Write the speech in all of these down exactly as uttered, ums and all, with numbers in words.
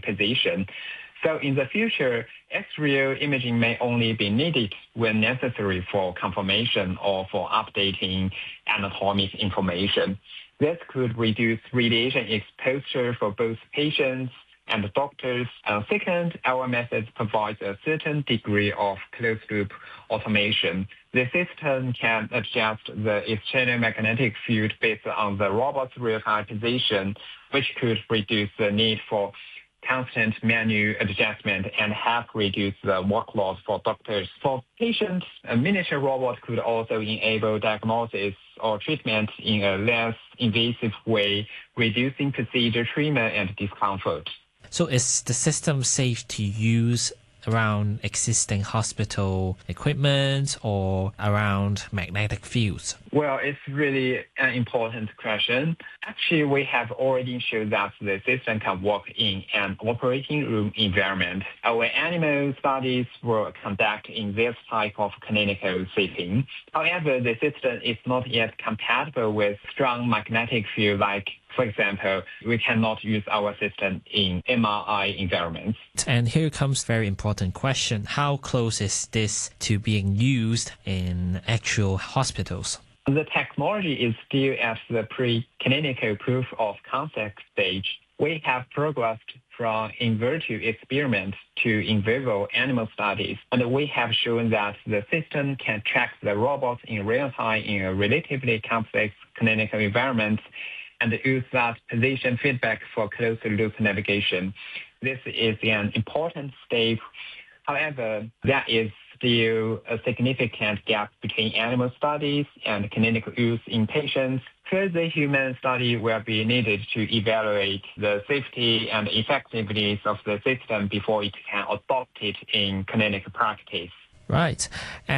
position. So in the future, X-ray imaging may only be needed when necessary for confirmation or for updating anatomic information. This could reduce radiation exposure for both patients and doctors. And second, our method provides a certain degree of closed-loop automation. The system can adjust the external magnetic field based on the robot's real-time position, which could reduce the need for constant manual adjustment and help reduce the workload for doctors. For patients, a miniature robot could also enable diagnosis or treatment in a less invasive way, reducing procedure treatment and discomfort. So is the system safe to use around existing hospital equipment or around magnetic fields? Well, it's really an important question. Actually, we have already shown that the system can work in an operating room environment. Our animal studies were conducted in this type of clinical setting. However, the system is not yet compatible with strong magnetic field like, for example, we cannot use our system in M R I environments. And here comes a very important question. How close is this to being used in actual hospitals? The technology is still at the preclinical proof of concept stage. We have progressed from in vitro experiments to in vivo animal studies, and we have shown that the system can track the robots in real time in a relatively complex clinical environment and use that position feedback for closed-loop navigation. This is an important step. However, there is still a significant gap between animal studies and clinical use in patients. Further human study will be needed to evaluate the safety and effectiveness of the system before it can adopt it in clinical practice. Right.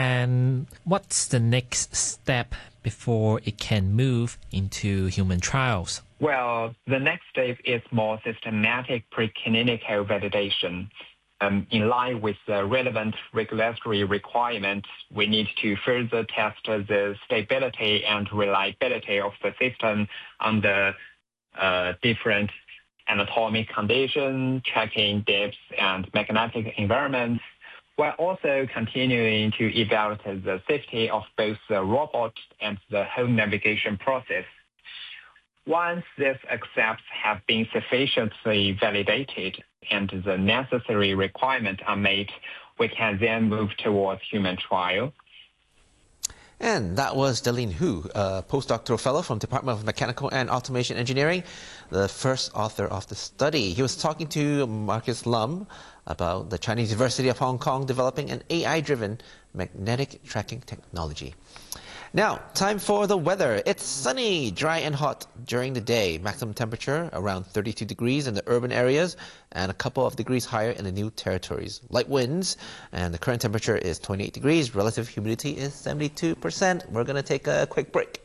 And what's the next step before it can move into human trials? Well, the next step is more systematic preclinical validation. Um, in line with the relevant regulatory requirements, we need to further test the stability and reliability of the system under uh, different anatomic conditions, checking depth and magnetic environments, while also continuing to evaluate the safety of both the robot and the whole navigation process. Once these accepts have been sufficiently validated and the necessary requirements are made, we can then move towards human trial. And that was Delin Hu, a postdoctoral fellow from Department of Mechanical and Automation Engineering, the first author of the study. He was talking to Marcus Lum about the Chinese University of Hong Kong developing an A I-driven magnetic tracking technology. Now, time for the weather. It's sunny, dry and hot during the day. Maximum temperature around thirty-two degrees in the urban areas and a couple of degrees higher in the new territories. Light winds, and the current temperature is twenty-eight degrees. Relative humidity is seventy-two percent. We're going to take a quick break.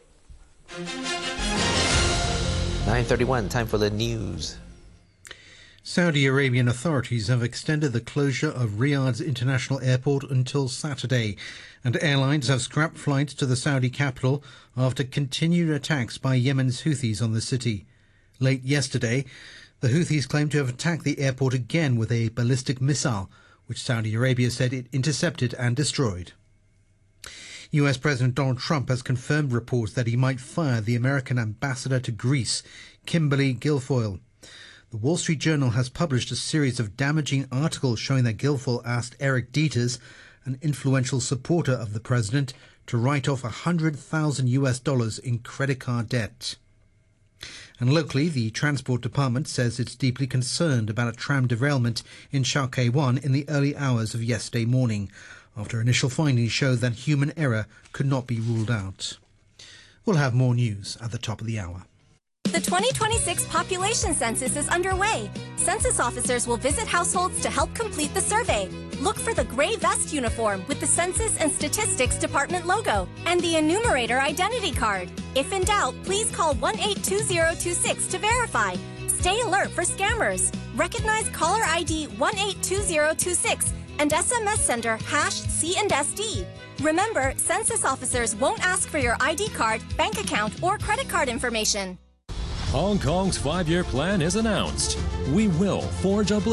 nine thirty-one, time for the news. Saudi Arabian authorities have extended the closure of Riyadh's international airport until Saturday, and airlines have scrapped flights to the Saudi capital after continued attacks by Yemen's Houthis on the city. Late yesterday, the Houthis claimed to have attacked the airport again with a ballistic missile, which Saudi Arabia said it intercepted and destroyed. U S President Donald Trump has confirmed reports that he might fire the American ambassador to Greece, Kimberly Guilfoyle. The Wall Street Journal has published a series of damaging articles showing that Guilfoyle asked Eric Dieters, an influential supporter of the president, to write off one hundred thousand U S dollars in credit card debt. And locally, the Transport Department says it's deeply concerned about a tram derailment in Shau Kei Wan in the early hours of yesterday morning, after initial findings showed that human error could not be ruled out. We'll have more news at the top of the hour. The twenty twenty-six population census is underway. Census officers will visit households to help complete the survey. Look for the gray vest uniform with the Census and Statistics Department logo and the enumerator identity card. If in doubt, please call one eight two zero two six to verify. Stay alert for scammers. Recognize caller I D one eight two zero two six and S M S sender hash C and S D. Remember, census officers won't ask for your I D card, bank account, or credit card information. Hong Kong's five-year plan is announced. We will forge a